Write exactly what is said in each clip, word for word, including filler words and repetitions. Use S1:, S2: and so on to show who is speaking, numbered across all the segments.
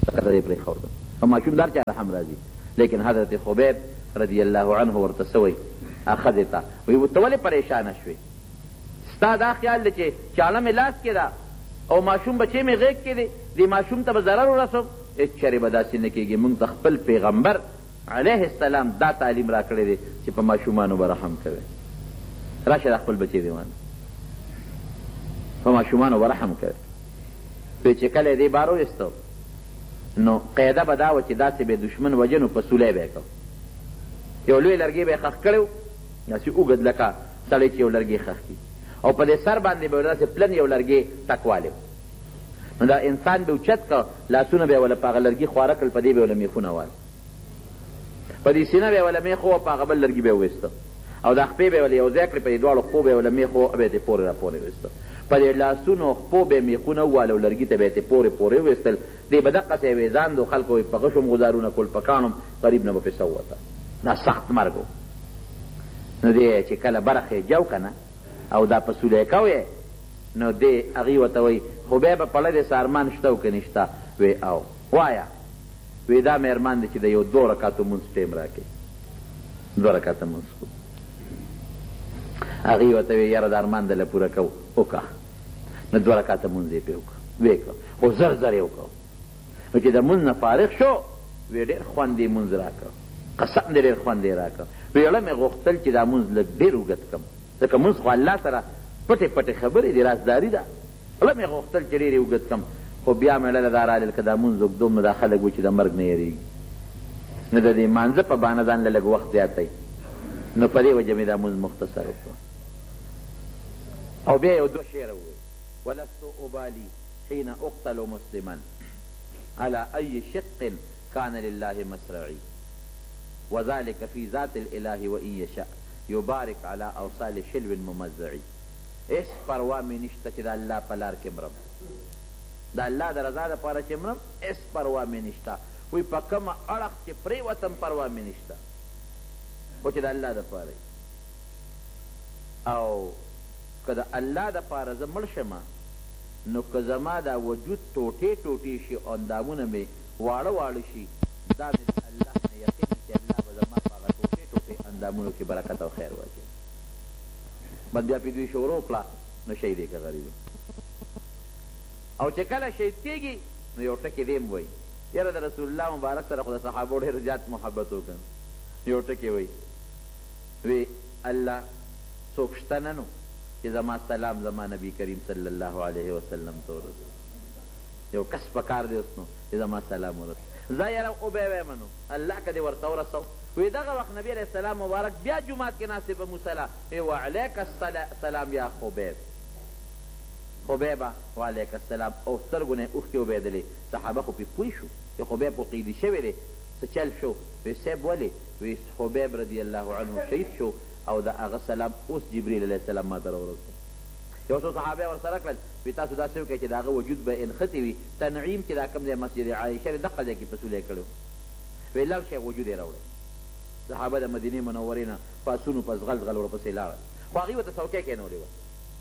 S1: ته یې پرېښودم او ماشوم دار چا هم راځي. لیکن حضرت خبیب رضی الله عنه ورته څه وایي ښځې ته وایي ته ولې پریشانه شوې؟ ستا دا خیال دی چې چاړه مې لاس کې ده او ماشوم بچې مې غېږ کې دی، دې ماشوم ته به ضرر ورسوم؟ هېڅ چرې به داسې نه کېږي. موږ ته خپل پیغمبر علیه السلام دا تعلیم را کړی دی چې په ماشومانو به رحم کوئ. راشه دا خپل بچې دی وانه په ماشومانو به رحم کوئ. پې چې کله یې دې بار وایستو نو قاعده به دا وه چې داسې به دشمن وجه نو په سولی به یې کو. یو لوی لرګی به یې ښخ کړی و داسې اوږد لکه سړی چې یو لرګی ښخ کړي او په دې سر باندې به داسې پلن یو لرګی ټکوالی و. نو دا انسان به اوچت که لاسونه به یې وله په هغه لرګي خواره کړل، په دې به یې وله میخونه وال، په دې سینه به یې وله میخ و په هغه بل لرګي به یې وویسته او دا خپې به یې وله یو ځای کړې، په دې دواړو خپو به یې وله میخ و به یې ترې پورې را پورې ویسته، په دې لاسونو خپو به یې میخونه وواله او لرګي ته به یې ترې پورې پورې وویستل. دې به دقسې یې ویزاند و خلکو په غشو ګزارونه کول، په کاڼو غریب نه به پسې ووته. دا سخت مرګ و. نو دې چې کله برخې جو که نه او دا په سولی کوې نو دې هغې ورته وایي خبیبه پړه دې سارمان شته او که نشته؟ وی او وایه وی دا مې ارمان دی چې د یو دوه رکاتو مونځ ټیم راکړي، دوه رکاته مونځ کو. هغې ورته وی یاره دا ارمان دله پوره کوو وکړه. نو دوه رکاته مونځ یې پرې وکړه ویې کړه خو زر زر یې وکړه. نو چې د مونځ نه فارغ شو وی ډېر خوند یې مونځ راکړه، قسم دې ډېر خوند یې راکړه. وی یړه مې غوښتل چې دا مونځ لږ ډېر اوږد کړم ځکه مونځ خو الله سره پټې پټې خبرې دي، رازداري ده. یړه مې غوښتل چې ډېر یې اوږد کړم خو بیا مې ډله دا رالیدل که دا مونځ اوږدوم نو دا خلک وایي چې د مرګ نه یېرېږي، نو د دې مانځه په بانه ځان له لږ وخت زیاتی، نو په دې وجه مې دا مونځ مختصر وکړو. او بیا یو دوه شعره ووایي ولست ابالي حين اقتل مسلما على اي شق كان لله مسرعي وذلك في ذات الاله وان يشاء يبارك على اوصال شلو ممزعي. هیڅ پروا مې نشته چې د الله په لار کې مرم، د الله د رضا دپاره چې مرم هیڅ پروا مې نشته. وایي په کومه اړخ چې پرېوتم پروا مې نشته خو چې د الله دپاره او که د الله دپاره زه مړ شمه نو که زما دا وجود ټوټې ټوټې شي او اندامونه مې واړه واړه شي دا مې د الله نه یقین چې الله به زما په هغه ټوټې ټوټې اندامونو کې برکت او خیر واچوي. بس بیا پې دوی شروع کړه نو شهید یې که غریب او چې کله شهید کېږي نو یو ټکې دې هم وایي یاره د رسول الله مبارک سره خو د صحابو ډېر زیات محبت وکړ. یو ټکې وایي وی الله څوک شته نه نو چې زما سلام زما نبی کریم صلی الله علیه وسلم ته ورسوي، یو کس پکار دی اوس نو چې زما سلام ورسوي. زه یاره وبه ویمه نو الله که دې ورته ورسو. وی دغه وخت نبی علیه السلام مبارک بیا جومات کې ناست په مصلی وی وعلیک السلام یا خبیب، خبیبه وعلیک السلام. او سترګو نه یې اوښکې وبهېدلې. صحابه خو پې پوه شو چې خبیب خو قیدي شوی دی، څه چل شو؟ وی صاحب ولې؟ وی خبیب رضی الله عنه شهید شو او د هغه سلام اوس جبریل علیه السلام ما ته راورسېد. یو څو صحابه ورسره کړل وی تاسو داسې وکړئ چې د هغه وجود به انخطې وي. تنعیم چې دا کوم دی مسجد عایشه دی دقه ځای کې پسولی کړی وی لاړ شئ وجود یې راوړی. صحابه د مدینې منورې نه په اسونو په زغل زغل ورپسې لاړل خو هغې ورته څوکۍ کېنولې وه،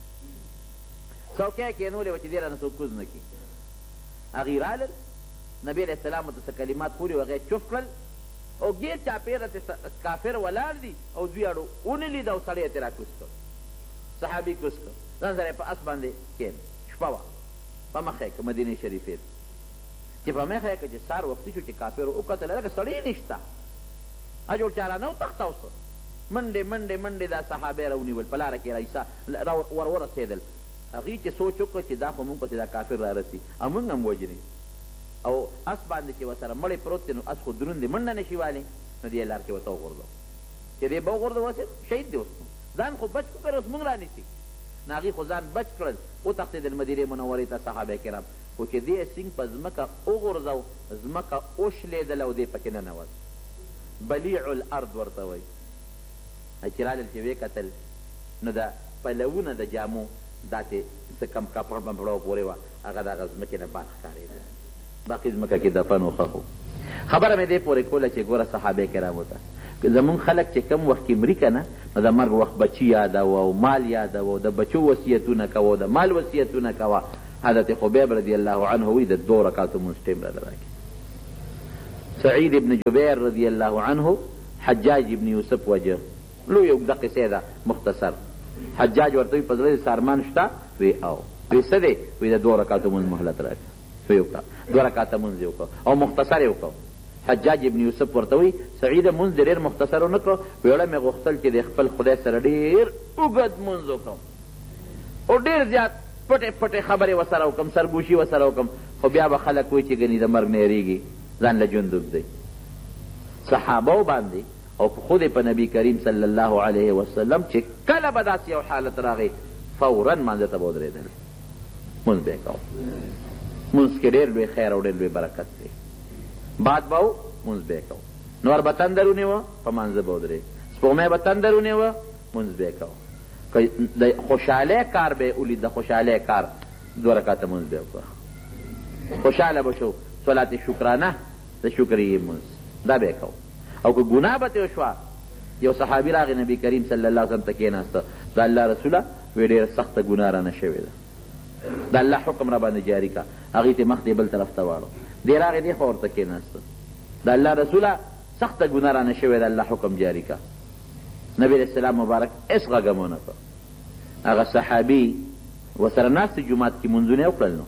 S1: څوکۍ کېنولې وه چې دې رانه څوک کوز نه کړي. هغې رالل نبي علیه السلام ورته څه کلمات خوري و هغه چوف کړل او ګیر چاپېره کافر ولاړ دي او دوی اړو ونلید او سړی یې ترې راکوز کړ، صحابي کوز کړ، ځان سره یې په اس باندې کېن شپه وه په مخه یې که مدینې شریفې چې په مخه یې که چې سهار وختي شو چې کافرو وکتل لکه سړی نشته ا جوړ چاره نه و تخته اوسه منډې منډې منډې دا صحابه یې راونیول په لاره کې رایسا ور ورسېدل. هغې چې سوچ وکړه چې دا خو مونږ پسې دا کافر را رسي او مونږ هم وجني او اس باندې چې ورسره مړی پروت دی نو اس خو دروند دی منډه نه شي والی نو دې لار کې ورته وغورځو چې دې به وغورځو شهید دی اوس ځان خو بچ کړ اوس مونږ رانیسي نو هغې خو ځان بچ کړل وتښتېدل مدینې منورې ته صحابه کرام خو چې دې سینګ په ځمکه وغورځو ځمکه وشلېدل او دې پکې ننوت. بلیع الارض ورته وایي چې رالل چې ویې کتل نو د پلوونه د جامو داسې څه کم کپړ بمپړو پورې وه هغه د هغه ځمکې نه باد ښکارېده، باقي ځمکه کې دفن و ښخ و. خبره مې دې پورې کوله چې ګوره صحابه کرامو ته زمونږ خلک چې کم وخت کې مري که نه نو د مرګ وخت بچي یادوه او مال یادوه او د بچو وصیتونه کوه او د مال وصیتونه کوه. حضرت خبیب رضی الله عنه وایي د دوه رکاتو مونځ ټیم راله راکړي سعید ابن جبیر رضی الله عنه حجاج ابن یوسف وجه لوی اوږده قصې ده مختصر. حجاج ورته وي په زړه دې سارمان شته؟ وی او وی څه دی؟ وی د دوه رکعتو مونځ مهلت راکړه. وی وکړه دوه رکعته مونځ یې وکړه او مختصر یې وکړه. حجاج ابن یوسف ورته وی سعیده مونځ دې ډېر مختصر ونه کړو، ویړه مې غوښتل چې د خپل خدای سره ډېر اوږد مونځ وکړم او ډېر زیات پټې پټې خبرې ورسره وکړم، سرګوشي ورسره وکړم، خو بیا به خلک وایي چې ګنې د مرګ نه یېرېږي، ځان له ژوند اوږدوي. صحابو باندې او په خود په نبی کریم صلی الله علیه وسلم چې کله به داسې یو حالت راغی فورا مانځه ته به ودرېدل، مونځ به یې کوه. مونځ کې ډېر لوی خیر او ډېر لوی برکت دی. باد به و مونځ به یې کوه، نور به تندر ونیوه په مانځه به ودرېد، سپوږمۍ به تندر ونیوه مونځ به یې کوه. که د خوشحالۍ کار به یې ولید، د خوشحالۍ کار دوه رکعته مونځ به یې وکړه، خوشحاله به شو، صلات شکرانه د شکرې مونځ دا به یې کوه. او که ګناه به ترې وشوه، یو صحابي راغی نبی کریم صلی الله علیه وسلم ته کېناسته، د الله رسوله وی ډېره سخته ګناه رانه شوې ده، د الله حکم را باندې جاري کا. هغې ته مخ دې بل طرف ته واړو، دې راغی دې خوا ورته کېناسته، د الله رسوله سخته ګناه رانه شوې ده، الله حکم جاري کا. نبی علیه السلام مبارک هېڅ غږ هم ونه کړ. هغه صحابي ورسره ناست جومات کې مونځونه یې وکړل. نو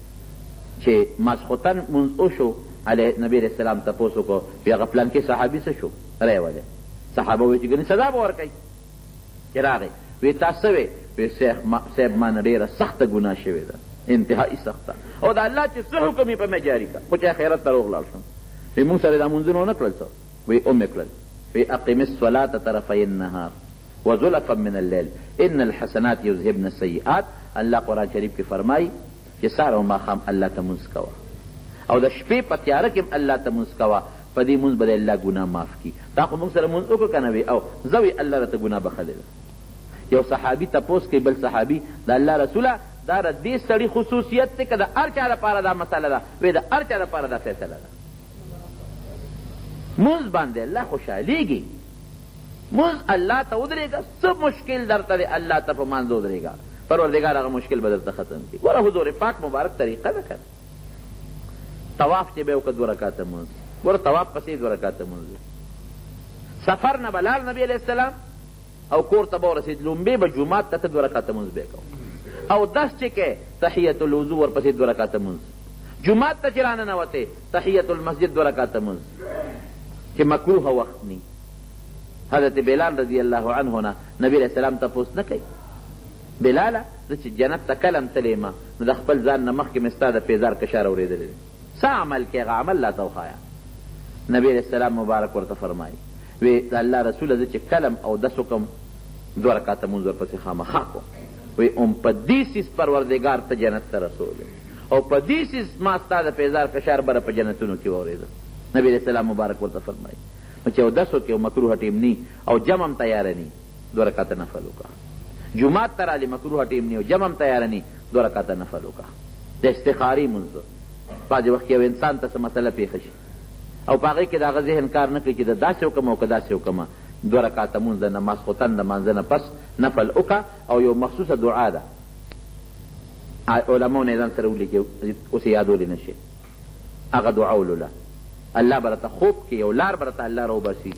S1: چې ماسخوتن مونځ وشو، نبی علیہ السلام تپوس وکړو چې هغه پلانکي صحابي څه شو؟ رای ولې؟ صحابه وایي چې ګنې سزا به ورکوي. چې راغی وی تا څه وې؟ وی صاحب ما نه ډېره سخته ګناه شوې ده، انتهایي سخته، او د الله چې څه حکم یې په مې جاري کړه، خو چې آخرت ته روغ لاړ شم. وی موږ سره دا مونځونه ونه کړل څه؟ وی ام یې کړل. وی اقم الصلاة طرفي النهار وزلفا من الليل ان الحسنات یذهبن السیئات. الله قرآن شریف کې فرمایي چې سهار او ماښام الله ته مونځ کوه، او د شپې په تیاره کې الله ته مونځ کوه، په دې مونځ به د الله ګناه معاف کړي. دا خو موږ سره مونځ وکړو که نه وي؟ او زه وی الله راته ګناه بخلې ده. یو صحابي تپوس کوي بل صحابي، د الله رسوله دا د دې سړي خصوصیت دی که د هر چا لپاره دا مسله ده؟ وی د هر چا لپاره دا فیصله ده. مونځ باندې الله خوشحالېږي، مونځ الله ته ودرېږه، څه مشکل درته دی الله ته په مانځه ودرېږه، پروردګار هغه مشکل به درته ختم کړي. ګوره حضور پاک مبارک طریقه ده که طواف چې به یې وکړه دوه رکعته مونځ، ګوره طواف پسې دوه رکعته مونځ. سفر نه به لاړ نبي علیه السلام او کور ته به ورسېد، لومبې به جومات ته ته دوه رکعته مونځ به یې کوه، او دس چې کې تحیت الوضو ورپسې دوه رکعته مونځ. جومات ته چې راننوتې تحیت المسجد دوه رکعته مونځ، چې مکروه وخت نی. حضرت بلال رضی الله عنه نه نبی علیه السلام تپوس نه کوي، بلاله زه چې جنت ته کله م تللی ما نو د خپل ځان نه مخکې مې ستا د پیزار کشار اورېدلی دی، څه عمل کې هغه عمل لا ته وښایه. نبی علیه السلام مبارک ورته فرمایي وی د الله رسوله زه چې کلم اودس وکړم دوه رکعته مونځ ورپسې خامخا کوم، وی ام په دې سیز پروردګار ته جنت ته رسولی، او په دې سیز ما ستا د پیزار کشار بره په جنتونو کې واورېده. نبی علیه السلام مبارک ورته فرمایي نو چې اودس وکړې او مکروه ټیم نی او جمع هم تیاره نی، دوه رکعته نفل وکړه. جومات ته رالې مکروه ټیم نی او جمع هم تیاره نی، دوه رکعته نفل وکړه. د استخاري مونځ بعضې وخت یو انسان ته څه مسله پېښه شي او په هغې کې د هغه ذهن کار نه کوي چې د داسې وکړم او که داسې وکړم، دوه رکعته مونځ د ماسخوتن د مانځه نه پس نفل وکړه. او یو مخصوصه دعا ده علماو نه یې ځان سره ولیکي، اوس یې یادولی نه شي، هغه دعا ولوله، الله به راته خوب کې یو لار به راته الله راوباسي.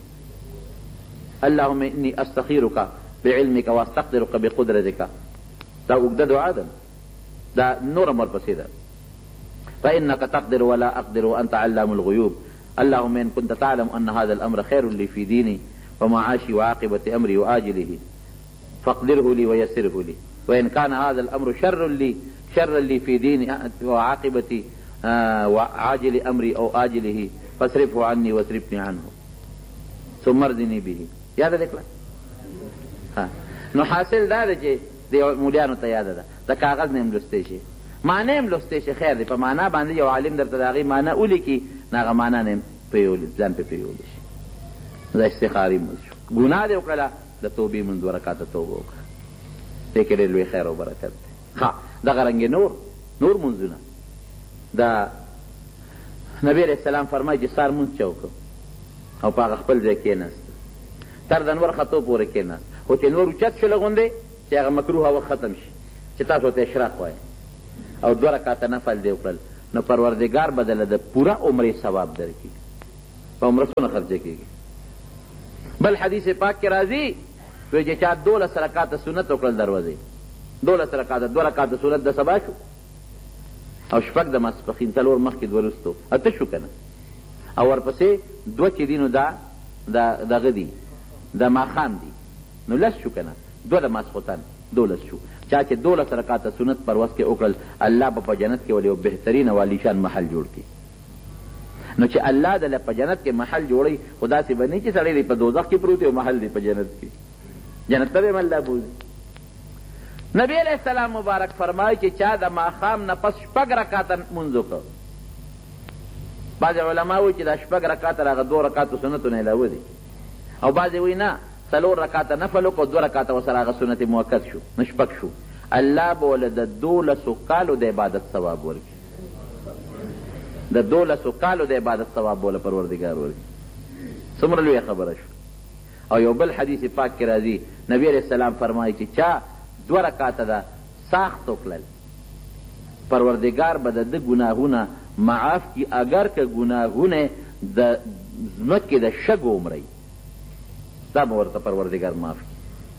S1: اللهم انی استخیرک بعلمک واستقدرک بقدرتک. دا اوږده دعا ده، دا نور هم ورپسې ده. فإنك تقدر ولا أقدر وأنت علام الغيوب. اللهم إن كنت تعلم أن هذا الأمر خير لي في ديني ومعاشي وعاقبة أمري وآجله فاقدره لي ويسره لي، وإن كان هذا الأمر شر لي شر لي في ديني وعاقبة آه وعاجل أمري أو آجله فاصرفه عني واصرفني عنه ثم ارضني به. یاد ده کله؟ ها نو حاصل دا ده چې د مولیانو ته یاده ده، د کاغذ نه هم لوستی شي، معنی هم لوستی شي، خیر دی په معنا باندې یو عالم درته د هغې معنا ولیکي، نو هغه معنا نه هم ځان پې پرېولی شي. دا استخاري مونځ شو. ګناه دې وکړله د توبې مونځ دوه رکعته توبه وکړه، دې کې ډېر لوی خیر او برکت دی. ښه دغه رنګې نور نور مونځونه دا نبی علیه السلام فرمایي چې سهار مونځ چا وکړو او په هغه خپل ځای کېناست، تر د انور خطو پورې کېناست، خو چې نور اوچت شو لغوندې چې هغه مکروه وخت ختم شي چې تاسو ورته اشراق وایئ، او دوه رکعته نفل دې وکړل، نو پروردګار به دله د پوره عمرې ثواب درکړي. په عمره څونه خرچه کېږي. بل حدیث پاک کې راځي وایي چې چا دولس رکاته سنت وکړل دروازې، دولس رکاته، دوه رکاته سنت د سبا شو او شپږ د ماسپښین، څلور مخکې دوه وروستو، اته شو که نه، او ورپسې دوه چې دي نو دا دغه دي د ماښام دي، نو لس شو که نه، دوه د ماسخوتن، دولس شو. چا چې دولس رکاته سنت پر وس کې وکړل الله به په جنت کې ولې یو بهترین او عالیشان محل جوړ کړي. نو چې الله دله په جنت کې محل جوړوي خو داسې به نه چې سړی دی په دوزخ کې پروت او محل دی په جنت کې، جنت ته به هم الله بوځي. نبی علیہ السلام مبارک فرمایي چې چا د ماښام نه پس شپږ رکاته لمونځ وکړ. بعضې علما وایي چې دا شپږ رکاته هغه دوه رکاتو سنتو نه علاوه دي، او بعضې وایي نه څلور رکاته نفل وکړو، دوه رکاته ورسره هغه سنت مؤکد شو، نو شپږ شو. الله به له د دولسو کالو د عبادت ثواب ورکړي، د دولسو کالو د عبادت ثواب به له پروردګار ورکړي. څومره لویه خبره شو. او یو بل حدیث پاک کې راځي نبی علیہ السلام فرمایي چې چا دوه رکاته ده ساخت وکړل پروردګار به د ده ګناهونه معاف کي، اگر که ګناهونه د ځمکې د شګو عمرئ دا به ورته پروردګار معاف کړي.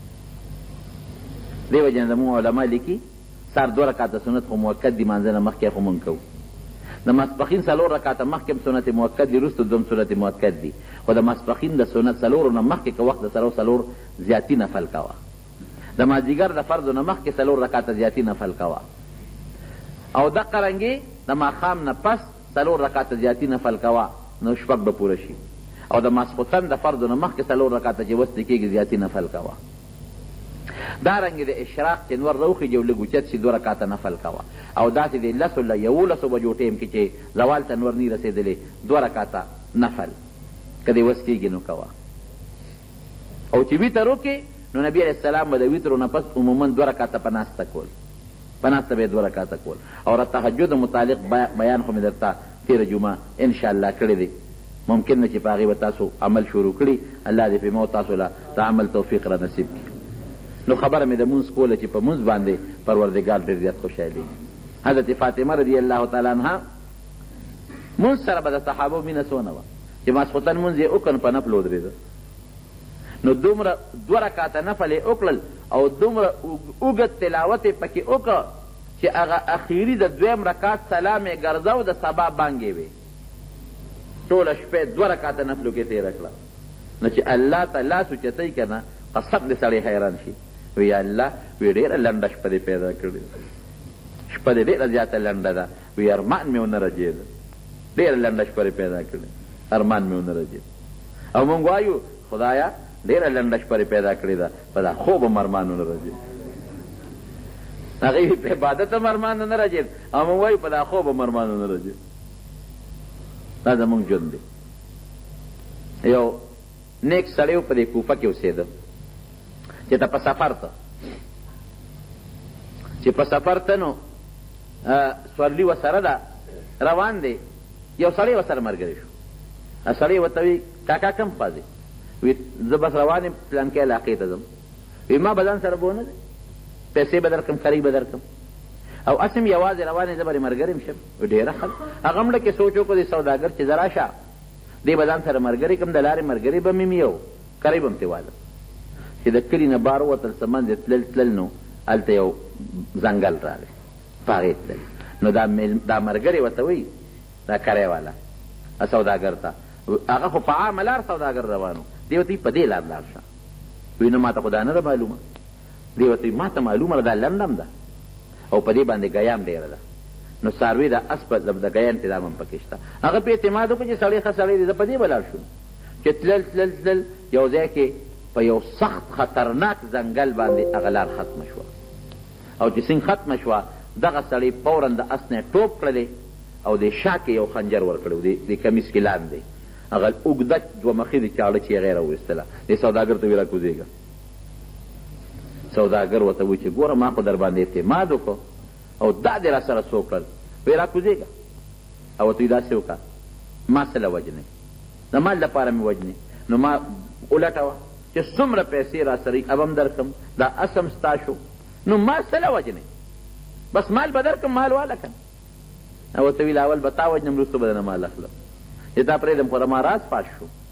S1: دې وجې نه زموږ علما لیکي سار دوه رکاته سنت خو مؤکد دي، مانځه نه مخکې خو مونږ کوو. د ماسپښین څلور رکاته مخکې هم سنت مؤکد دي، وروسته دوم سنت مؤکد دي، خو د ماسپښین د سنت څلورو نه مخکې که وخت د سره څلور زیاتي نفل کوه، د مازدیګر د فرضو نه مخکې څلور رکاته زیاتي نفل کوه، او دقه رنګې د ماښام نه پس څلور رکاته زیاتي نفل کوه، نو شپږ به پوره شي. او د ماسخوتن د فرضو نه مخکې څلور رکاته چې وسته کېږي زیاتي نفل کوه. دارنګې د اشراق چې نور راوخېږي او لږ اوچت شي دوه رکاته نفل کوه. او داسې د لسو له یولسو بجو ټیم کې چې زوال ته نور نی رسېدلې دوه رکاته نفل که دې وس کېږي نو کوه. او چې ویتر وکړې نو نبی علیه السلام به د ویترو نه پس عموما دوه رکاته په ناسته کول، په ناسته به یې دوه رکاته کول. او د تهجد متعلق بیان خو مې درته تېره جمعه انشاءالله کړی دی، ممکن نه چې په هغې به تاسو عمل شروع کړي، الله دې په ما تاسو له د عمل توفیق را نصیب کړي. نو خبره مې د مونځ کوله چې په مونځ باندې پروردګار ډېر زیات خوشحالي. حضرت فاطمه رضی الله تعالی عنها مونځ سره به د صحابو مینه څونه وه چې ماسخوتن مونځ یې وکړ په نفل ودرېده، نو دومره دوه رکاته نفل یې وکړل او دومره اوږد تلاوت یې پکې وکړ چې هغه اخیري د دویم رکات سلام یې ګرځو د سبا بانګې وې، ټوله شپه دوه رکاته نفلو کې تېره کړه. نو چې الله ته لاس اوچتوي که نه قسم دې سړی حیران شي، وی یا الله وی ډېره لنډه شپه دې پیدا کړې، شپه دې ډېره زیاته لنډه ده، وی ارمان مې ونه رجېده، ډېره لنډه شپه دې پیدا کړې، ارمان مې ونه رجېد. او مونږ وایو خدایا ډېره لنډه شپه دې پیدا کړې ده، په دا خوب هم ارمان ونه رجېد، هغې په عبادت هم ارمان ونه رجېد، او مونږ وایو په دا خوب هم ارمان ونه رجېد. دا زمونږ ژوند دی. یو نیک سړی و په دې کوفه کې اوسېده چې ته په سفر ته چې په سفر ته نو سورلي ورسره ده روان دی، یو سړی ورسره ملګری شو. سړی ورته وي کاکا کوم خوا ځې؟ وي زه بس روان یم پلانکې علاقې ته ځم. وي ما به ځان سره بونه دی، پیسې به درکړم، خرۍ به درکړم، او اسم یوازې روان یې زه به ملګری م شم. ډېره ښه. هغه مړه کې سوچ وکړو د سوداګر چې زه راشه دی به ځان سره ملګري کړم، د لارې ملګري به مې یو کرۍ به م ترې والم. چې د کلي نه بار ووتل څه منځ تلل تلل نو هلته یو ځنګل راغی، په هغې تلل. نو دا دا ملګري ورته وایي دا کری والا سوداګر ته، هغه خو په عامه لار سوداګر روان و، دی ورته په دې لار لاړ شه. وایي نو ما ته خو دا نه ده معلومه. دی ورته ما ته معلومه ده دا لنډم ده او په دې باندې ګیام ډېره ده. نو څاروي د اس په د ګیا انتظام هم پکې شته. هغه په اعتماد وکړو چې سړی ښه سړی دی، زه په دې به لاړ شوم. چې تلل تلل تلل یو ځای کې په یو سخت خطرناک ځنګل باندې هغه لار ختمه شوه، او چې څنګه ختمه شوه دغه سړی فورا د اس نه ټوپ کړلی او د شا کې یو خنجر ورکړی و، د کمیس کې لاندې هغه اوږده دوه مخې د چاړه چې هغې راویستله. دې سوداګر ته ویې راکوزېږه. سوداګر ورته وایي چې ګوره ما خو در باندې اعتماد وکړو او دا دې را سره څه وکړل؟ وایي راکوزېږه. او ورته وایي داسې وکړه ما څه له وجنې، د مال لپاره مې وجنې، نو ما ولټوه چې څومره پیسې را سره اب هم درکړم، دا اسم ستا شو، نو ما څه له وجنې، بس مال به درکړم، مال واله که نه. او ورته ویل اول به تا وجنم وروسته به دنه مال اخلم. چې دا پرېږدم خو ما راز فاش شو